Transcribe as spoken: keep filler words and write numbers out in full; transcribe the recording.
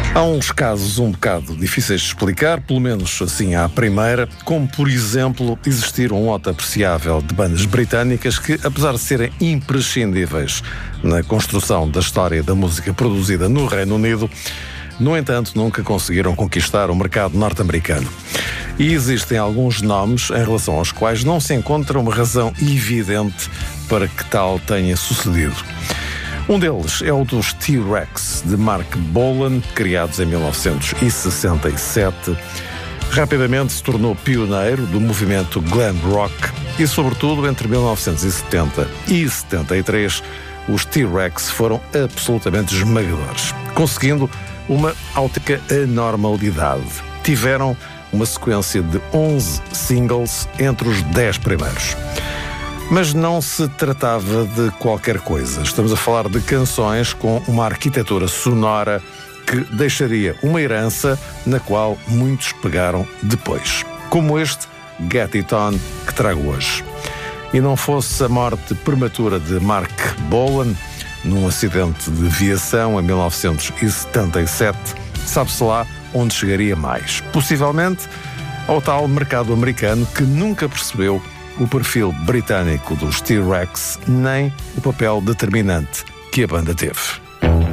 Há uns casos um bocado difíceis de explicar, pelo menos assim à primeira, como por exemplo existir um lote apreciável de bandas britânicas que, apesar de serem imprescindíveis na construção da história da música produzida no Reino Unido, no entanto nunca conseguiram conquistar o mercado norte-americano. E existem alguns nomes em relação aos quais não se encontra uma razão evidente para que tal tenha sucedido. Um deles é o dos T-Rex, de Marc Bolan, criados em mil novecentos e sessenta e sete. Rapidamente se tornou pioneiro do movimento glam rock e, sobretudo, entre mil novecentos e setenta e setenta e três, os T-Rex foram absolutamente esmagadores, conseguindo uma autêntica anormalidade. Tiveram uma sequência de onze singles entre os dez primeiros. Mas não se tratava de qualquer coisa. Estamos a falar de canções com uma arquitetura sonora que deixaria uma herança na qual muitos pegaram depois. Como este Get It On que trago hoje. E não fosse a morte prematura de Marc Bolan num acidente de viação em mil novecentos e setenta e sete, sabe-se lá onde chegaria mais. Possivelmente ao tal mercado americano que nunca percebeu o perfil britânico dos T-Rex, nem o papel determinante que a banda teve.